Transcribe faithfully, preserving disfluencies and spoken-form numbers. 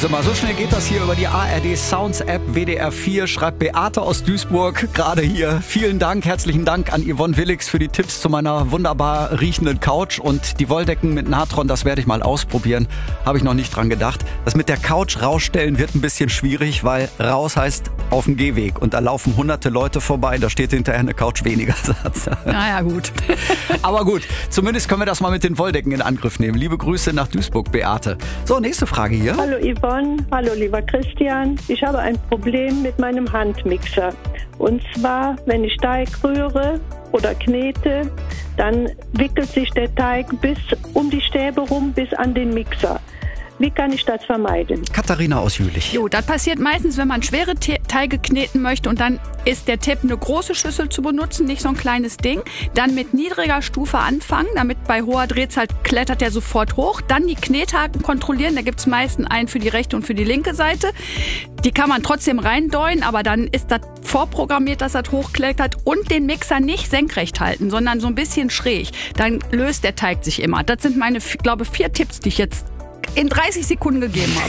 Sie mal, so schnell geht das hier über die A R D Sounds App W D R vier, schreibt Beate aus Duisburg gerade hier. Vielen Dank, herzlichen Dank an Yvonne Willigs für die Tipps zu meiner wunderbar riechenden Couch und die Wolldecken mit Natron, das werde ich mal ausprobieren. Habe ich noch nicht dran gedacht. Das mit der Couch rausstellen wird ein bisschen schwierig, weil raus heißt auf dem Gehweg und da laufen hunderte Leute vorbei, da steht hinterher eine Couch weniger. Naja, gut. Aber gut, zumindest können wir das mal mit den Wolldecken in Angriff nehmen. Liebe Grüße nach Duisburg, Beate. So, nächste Frage hier. Hallo Yvonne, hallo lieber Christian. Ich habe ein Problem mit meinem Handmixer. Und zwar, wenn ich Teig rühre oder knete, dann wickelt sich der Teig bis um die Stäbe rum bis an den Mixer. Wie kann ich das vermeiden? Katharina aus Jülich. Jo, das passiert meistens, wenn man schwere Te- Teige kneten möchte und dann ist der Tipp, eine große Schüssel zu benutzen, nicht so ein kleines Ding. Dann mit niedriger Stufe anfangen, damit bei hoher Drehzahl klettert er sofort hoch. Dann die Knethaken kontrollieren, da gibt es meistens einen für die rechte und für die linke Seite. Die kann man trotzdem reindeuen, aber dann ist das vorprogrammiert, dass das hochklettert und den Mixer nicht senkrecht halten, sondern so ein bisschen schräg. Dann löst der Teig sich immer. Das sind meine, glaube vier Tipps, die ich jetzt in dreißig Sekunden gegeben habe.